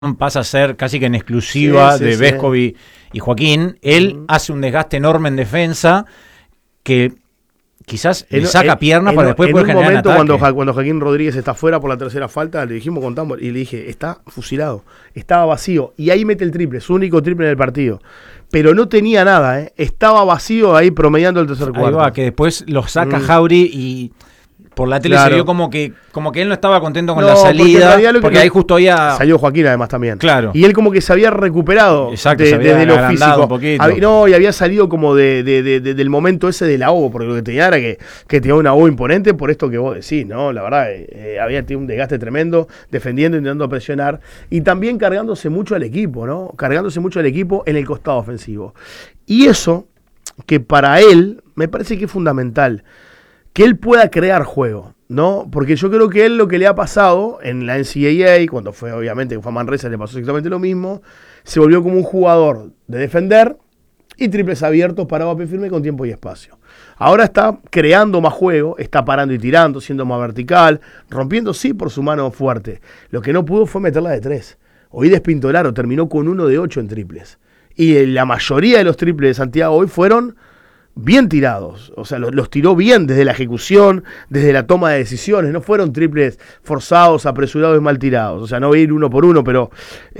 pasa a ser casi que en exclusiva de Vescovi y Joaquín. Él hace un desgaste enorme en defensa que quizás le saca piernas para después poder generar ataque. En un momento cuando Joaquín Rodríguez está fuera por la tercera falta, le dijimos contamos y le dije, está fusilado, estaba vacío y ahí mete el triple, su único triple en el partido. Pero no tenía nada, estaba vacío ahí promediando el tercer cuarto. Ahí va, que después lo saca Jauregui y por la tele se vio como que él no estaba contento con la salida, porque ahí justo había... Salió Joaquín además también. Claro. Y él como que se había recuperado desde lo físico. Y había salido como del momento ese del ahogo, porque lo que tenía era que tenía un ahogo imponente por esto que vos decís, ¿no? La verdad, había tenido un desgaste tremendo, defendiendo, intentando presionar, y también cargándose mucho al equipo, ¿no? Cargándose mucho al equipo en el costado ofensivo. Y eso, que para él, me parece que es fundamental, que él pueda crear juego, ¿no? Porque yo creo que él lo que le ha pasado en la NCAA, cuando fue obviamente que fue a Manresa, le pasó exactamente lo mismo, se volvió como un jugador de defender y triples abiertos, parado a pie firme con tiempo y espacio. Ahora está creando más juego, está parando y tirando, siendo más vertical, rompiendo sí por su mano fuerte. Lo que no pudo fue meterla de 3. Hoy Despintolaro terminó con 1 de 8 en triples. Y la mayoría de los triples de Santiago hoy fueron bien tirados, o sea, los tiró bien desde la ejecución, desde la toma de decisiones, no fueron triples forzados, apresurados y mal tirados, o sea, no voy a ir uno por uno, pero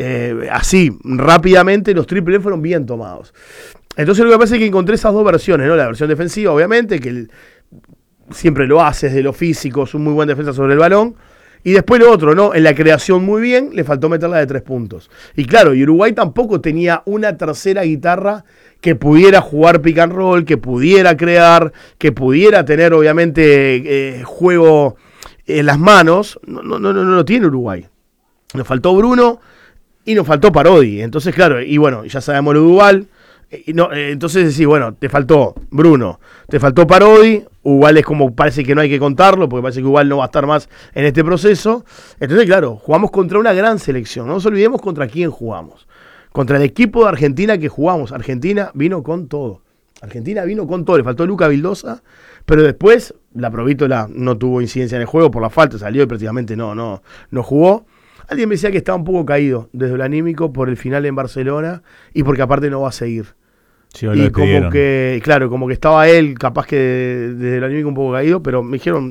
así, rápidamente los triples fueron bien tomados. Entonces lo que pasa es que encontré esas dos versiones, ¿no? La versión defensiva, obviamente, que él siempre lo hace desde lo físico, es un muy buen defensa sobre el balón, y después lo otro, ¿no? En la creación muy bien, le faltó meterla de 3 puntos. Y claro, y Uruguay tampoco tenía una tercera guitarra que pudiera jugar pick and roll, que pudiera crear, que pudiera tener obviamente juego en las manos. No tiene Uruguay. Nos faltó Bruno y nos faltó Parodi. Entonces, claro, y bueno, ya sabemos lo de Ubal. Entonces decís, bueno, te faltó Bruno, te faltó Parodi. Ubal es como, parece que no hay que contarlo, porque parece que Ubal no va a estar más en este proceso. Entonces, claro, jugamos contra una gran selección. No nos olvidemos contra quién jugamos. Contra el equipo de Argentina que jugamos. Argentina vino con todo. Le faltó Luca Vildosa, pero después la Provítola no tuvo incidencia en el juego por la falta, salió y prácticamente no jugó. Alguien me decía que estaba un poco caído desde lo anímico por el final en Barcelona y porque aparte no va a seguir. Sí, y como que, claro, como que estaba él capaz que desde lo anímico un poco caído, pero me dijeron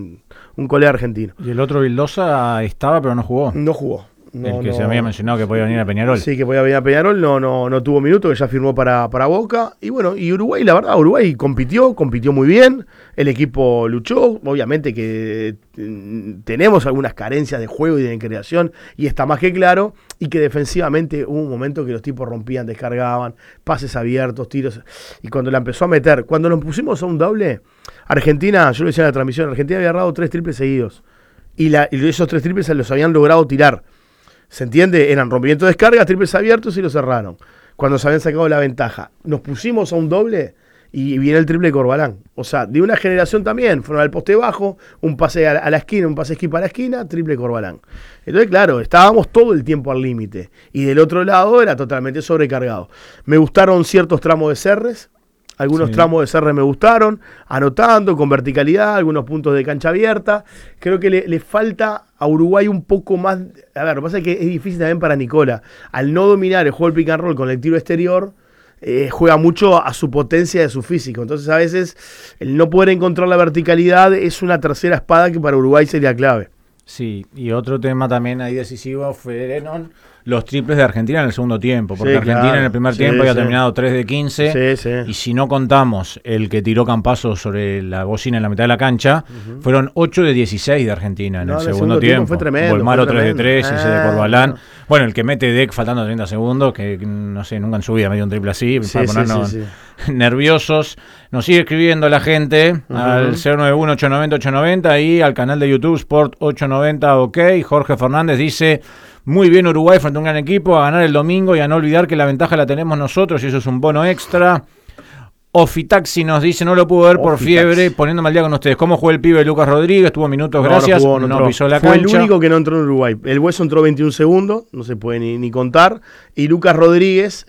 un colega argentino. Y el otro Vildosa estaba pero no jugó. No jugó. Se había mencionado que podía venir a Peñarol. Sí, que podía venir a Peñarol, no tuvo minutos, que ya firmó para Boca. Y bueno, y Uruguay, la verdad, Uruguay compitió muy bien, el equipo luchó, obviamente que tenemos algunas carencias de juego y de creación, y está más que claro, y que defensivamente hubo un momento que los tipos rompían, descargaban, pases abiertos, tiros, y cuando la empezó a meter, cuando nos pusimos a un doble, Argentina, yo lo decía en la transmisión, Argentina había agarrado 3 triples seguidos, y esos 3 triples los habían logrado tirar. ¿Se entiende? Eran rompimientos de descargas, triples abiertos y lo cerraron. Cuando se habían sacado la ventaja. Nos pusimos a un doble y viene el triple de Corbalán. O sea, de una generación también. Fueron al poste bajo, un pase a la esquina, un pase skip a la esquina, triple de Corbalán. Entonces, claro, estábamos todo el tiempo al límite. Y del otro lado era totalmente sobrecargado. Me gustaron ciertos tramos de Serres. Algunos tramos de Serres me gustaron, anotando, con verticalidad, algunos puntos de cancha abierta. Creo que le falta a Uruguay un poco más. A ver, lo que pasa es que es difícil también para Nicola. Al no dominar el juego del pick and roll con el tiro exterior, juega mucho a su potencia de su físico. Entonces, a veces, el no poder encontrar la verticalidad es una tercera espada que para Uruguay sería clave. Sí, y otro tema también ahí decisivo fueron los triples de Argentina en el segundo tiempo, porque Argentina en el primer tiempo había terminado 3 de 15, y si no contamos el que tiró Campazzo sobre la bocina en la mitad de la cancha, fueron 8 de 16 de Argentina en el segundo tiempo. Fue tremendo. Bolmaro 3 de 3, ese de Corbalán. Bueno, el que mete Deck faltando 30 segundos, que no sé, nunca en su vida metió un triple así, para ponernos nerviosos. Nos sigue escribiendo la gente al 091-890-890 y al canal de YouTube Sport 890 OK. Jorge Fernández dice: muy bien Uruguay frente a un gran equipo, a ganar el domingo y a no olvidar que la ventaja la tenemos nosotros y eso es un bono extra. Ofitaxi nos dice, no lo pudo ver por fiebre, poniéndome al día con ustedes. ¿Cómo jugó el pibe Lucas Rodríguez? Tuvo minutos, gracias. No pisó la cancha. Fue el único que no entró en Uruguay. El Hueso entró 21 segundos, no se puede ni contar. Y Lucas Rodríguez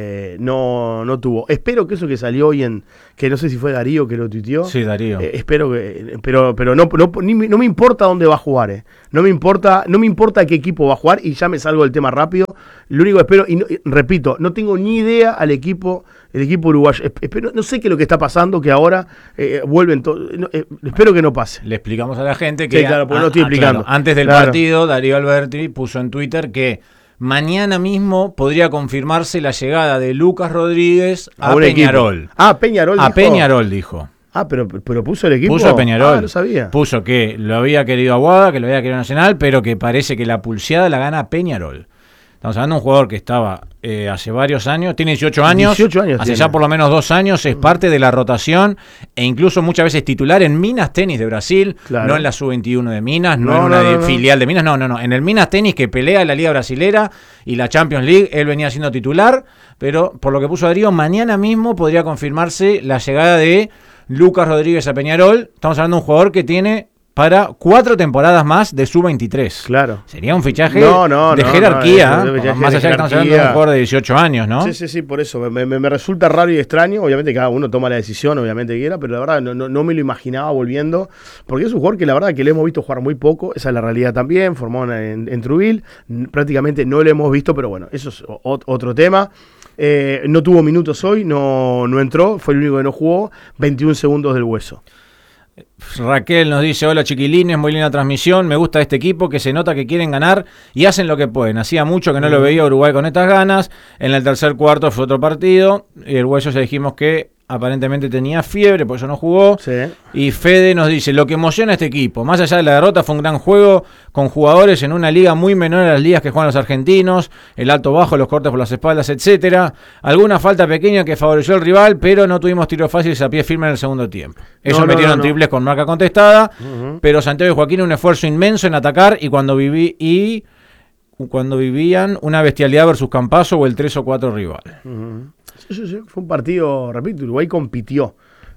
no tuvo. Espero que eso que salió hoy que no sé si fue Darío que lo tuiteó. Sí, Darío. Espero que. Pero no me importa dónde va a jugar. No me importa qué equipo va a jugar y ya me salgo del tema rápido. Lo único que espero, repito, no tengo ni idea el equipo uruguayo. No sé qué es lo que está pasando, que ahora vuelven todos. Espero que no pase. Le explicamos a la gente que. Sí, claro, porque no estoy explicando. Claro, antes del partido, Darío Alberti puso en Twitter que mañana mismo podría confirmarse la llegada de Lucas Rodríguez a Peñarol. Peñarol dijo. A Peñarol dijo. Pero puso el equipo. Puso a Peñarol. No sabía. Puso que lo había querido Aguada, que lo había querido Nacional, pero que parece que la pulseada la gana Peñarol. Estamos hablando de un jugador que estaba hace varios años, tiene 18 años, hace ya por lo menos 2 años, es parte de la rotación e incluso muchas veces titular en Minas Tenis de Brasil, no en la Sub-21 de Minas, no en una filial de Minas, no, en el Minas Tenis que pelea en la Liga Brasilera y la Champions League, él venía siendo titular, pero por lo que puso Darío, mañana mismo podría confirmarse la llegada de Lucas Rodríguez a Peñarol. Estamos hablando de un jugador que tiene para 4 temporadas más de Sub-23. Claro. Sería un fichaje de jerarquía, más allá que estamos hablando de un jugador de 18 años, ¿no? Sí, por eso. Me resulta raro y extraño. Obviamente cada uno toma la decisión, obviamente quiera, pero la verdad no me lo imaginaba volviendo, porque es un jugador que la verdad que le hemos visto jugar muy poco, esa es la realidad también, formado en Truville, prácticamente no lo hemos visto, pero bueno, eso es otro tema. No tuvo minutos hoy, no entró, fue el único que no jugó, 21 segundos del Hueso. Raquel nos dice, hola chiquilines, muy linda transmisión, me gusta este equipo que se nota que quieren ganar y hacen lo que pueden. Hacía mucho que no lo veía Uruguay con estas ganas, en el tercer cuarto fue otro partido y el Hueso ya dijimos que aparentemente tenía fiebre, por eso no jugó. Sí. Y Fede nos dice, lo que emociona a este equipo, más allá de la derrota, fue un gran juego con jugadores en una liga muy menor a las ligas que juegan los argentinos, el alto-bajo, los cortes por las espaldas, etcétera. Alguna falta pequeña que favoreció al rival, pero no tuvimos tiros fáciles a pie firme en el segundo tiempo. Ellos metieron triples con marca contestada, pero Santiago y Joaquín un esfuerzo inmenso en atacar y cuando vivían una bestialidad versus Campazo o el 3 o 4 rival. Sí, fue un partido, repito, Uruguay compitió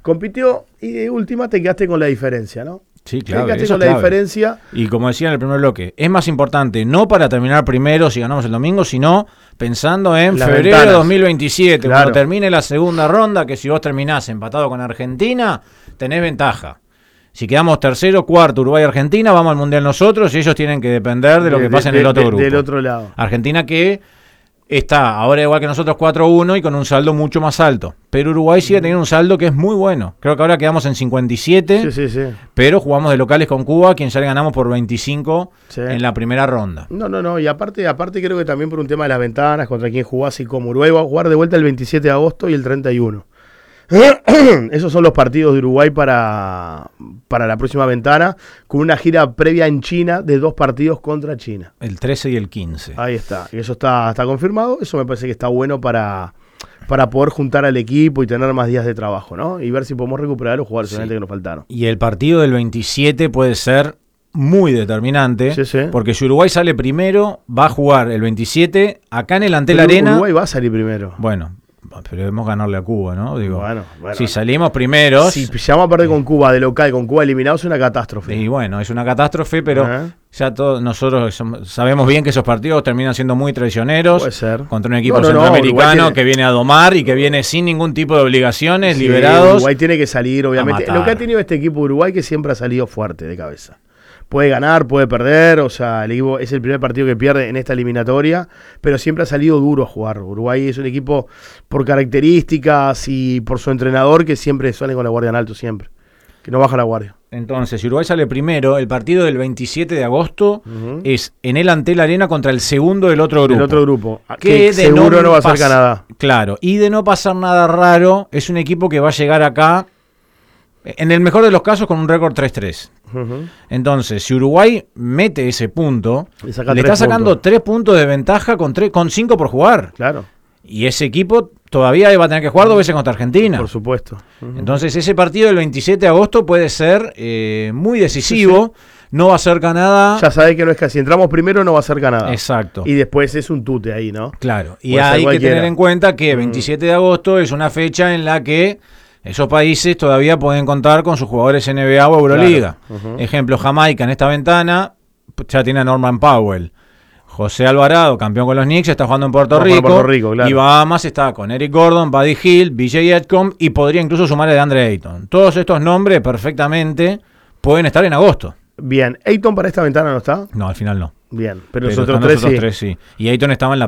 y de última te quedaste con la diferencia, ¿no? Sí, claro. Te quedaste con la diferencia. Y como decía en el primer bloque, es más importante no para terminar primero si ganamos el domingo, sino pensando en febrero de 2027, claro. Cuando termine la segunda ronda, que si vos terminás empatado con Argentina, tenés ventaja. Si quedamos tercero, cuarto, Uruguay-Argentina, vamos al Mundial nosotros y ellos tienen que depender de lo que pasa en el otro grupo. Del otro lado. Argentina que está ahora igual que nosotros 4-1 y con un saldo mucho más alto. Pero Uruguay sigue teniendo un saldo que es muy bueno. Creo que ahora quedamos en 57, sí. Pero jugamos de locales con Cuba, quien ya le ganamos por 25 en la primera ronda. No, y aparte creo que también por un tema de las ventanas, contra quien jugás y como Uruguay va a jugar de vuelta el 27 de agosto y el 31. Esos son los partidos de Uruguay para la próxima ventana, con una gira previa en China de 2 partidos contra China. El 13 y el 15. Ahí está, y eso está confirmado. Eso me parece que está bueno para poder juntar al equipo y tener más días de trabajo, ¿no? Y ver si podemos recuperar a los jugadores que nos faltaron. Y el partido del 27 puede ser muy determinante, porque si Uruguay sale primero, va a jugar el 27 acá en el Antel Arena. Uruguay va a salir primero. Bueno, pero debemos ganarle a Cuba, ¿no? Digo, bueno, si salimos primeros... Si llegamos a perder con Cuba de local, con Cuba eliminado, es una catástrofe. Y bueno, es una catástrofe, pero ya todos nosotros sabemos bien que esos partidos terminan siendo muy traicioneros. Puede ser. Contra un equipo centroamericano que viene a domar y que viene sin ningún tipo de obligaciones, liberados. Uruguay tiene que salir, obviamente. Lo que ha tenido este equipo de Uruguay que siempre ha salido fuerte de cabeza. Puede ganar, puede perder, o sea, el equipo es el primer partido que pierde en esta eliminatoria, pero siempre ha salido duro a jugar. Uruguay es un equipo por características y por su entrenador que siempre sale con la guardia en alto, siempre, que no baja la guardia. Entonces, si Uruguay sale primero, el partido del 27 de agosto es en el Antel Arena contra el segundo del otro grupo. El otro grupo, que seguro no va a ser Canadá. Claro, y de no pasar nada raro, es un equipo que va a llegar acá, en el mejor de los casos, con un récord 3-3. Entonces, si Uruguay mete ese punto, le está sacando 3 puntos de ventaja con 5 por jugar. Claro. Y ese equipo todavía va a tener que jugar 2 veces contra Argentina. Por supuesto. Entonces, ese partido del 27 de agosto puede ser muy decisivo. no va a ser Canadá. Ya sabés que no es que si entramos primero no va a ser Canadá. Exacto. Y después es un tute ahí, ¿no? Claro. Y hay que tener en cuenta que 27 de agosto es una fecha en la que esos países todavía pueden contar con sus jugadores NBA o Euroliga. Claro. Ejemplo, Jamaica en esta ventana ya tiene a Norman Powell. José Alvarado, campeón con los Knicks, está jugando en Puerto Rico. Claro. Y Bahamas está con Eric Gordon, Buddy Hield, BJ Edcombe y podría incluso sumar a DeAndre Ayton. Todos estos nombres perfectamente pueden estar en agosto. Bien, ¿Ayton para esta ventana no está? No, al final no. Bien, pero nosotros tres sí. Y Ayton estaba en la